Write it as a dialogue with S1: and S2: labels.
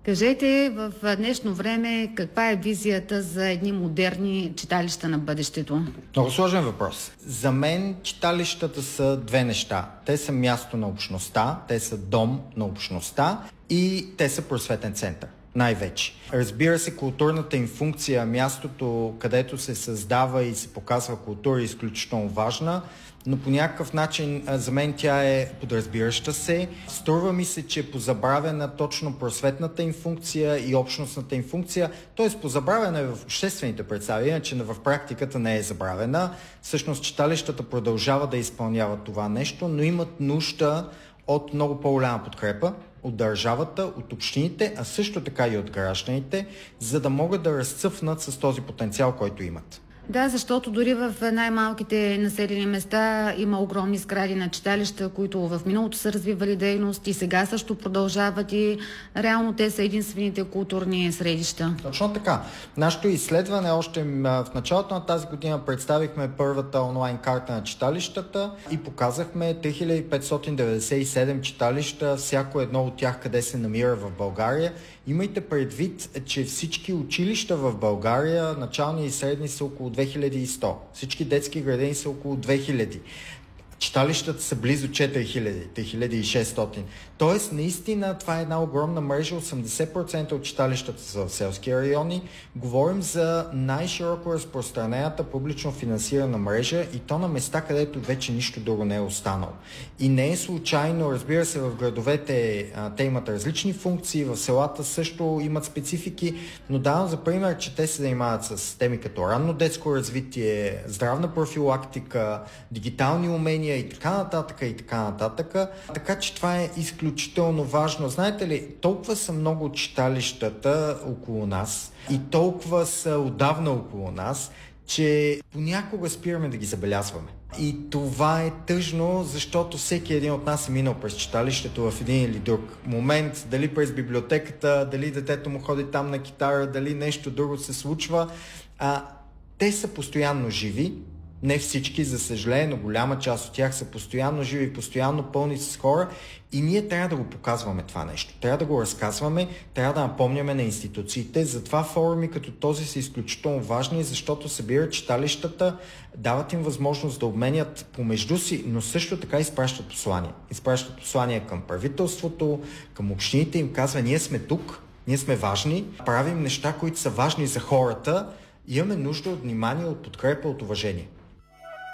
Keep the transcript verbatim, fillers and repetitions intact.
S1: Кажете в днешно време каква е визията за едни модерни читалища на бъдещето?
S2: Много сложен въпрос. За мен читалищата са две неща. Те са място на общността, те са дом на общността и те са просветен център. Най-вече. Разбира се, културната им функция, мястото, където се създава и се показва култура е изключително важна, но по някакъв начин за мен тя е подразбираща се. Струва ми се, че е позабравена точно просветната им функция и общностната им функция, т.е. позабравена е в обществените представи, иначе в практиката не е забравена. Всъщност читалищата продължават да изпълняват това нещо, но имат нужда от много по-голяма подкрепа от държавата, от общините, а също така и от гражданите, за да могат да разцъфнат с този потенциал, който имат.
S1: Да, защото дори в най-малките населени места има огромни сгради на читалища, които в миналото са развивали дейност и сега също продължават и реално те са единствените културни средища.
S2: Точно така. Нашето изследване още в началото на тази година представихме първата онлайн карта на читалищата и показахме три хиляди петстотин деветдесет и седем читалища, всяко едно от тях къде се намира в България. Имайте предвид, че всички училища в България, начални и средни, са около две хиляди и сто. Всички детски градини са около две хиляди. Читалищата са близо четири хиляди, три хиляди и шестстотин. Тоест, наистина, това е една огромна мрежа. осемдесет процента от читалищата са в селски райони. Говорим за най-широко разпространената публично финансирана мрежа и то на места, където вече нищо друго не е останало. И не е случайно, разбира се, в градовете те имат различни функции, в селата също имат специфики, но давам за пример, че те се занимават с теми като ранно детско развитие, здравна профилактика, дигитални умения и така нататък, и така нататък. Така че това е изключително важно. Знаете ли, толкова са много читалищата около нас и толкова са отдавна около нас, че понякога спираме да ги забелязваме. И това е тъжно, защото всеки един от нас е минал през читалището в един или друг момент, дали през библиотеката, дали детето му ходи там на китара, дали нещо друго се случва. А, те са постоянно живи. Не всички, за съжаление, но голяма част от тях са постоянно живи, постоянно пълни с хора и ние трябва да го показваме това нещо. Трябва да го разказваме, трябва да напомняме на институциите. Затова форуми като този са изключително важни, защото събират читалищата, дават им възможност да обменят помежду си, но също така изпращат послания. Изпращат послания към правителството, към общините, им казва: ние сме тук, ние сме важни, правим неща, които са важни за хората. Имаме нужда от внимание, от подкрепа, от уважение.